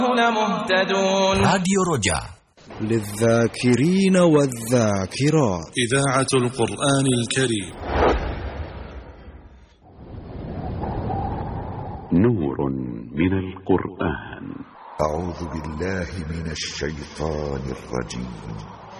مهتدون. راديو رجا للذاكرين والذاكرات، إذاعة القرآن الكريم. نور من القرآن. أعوذ بالله من الشيطان الرجيم.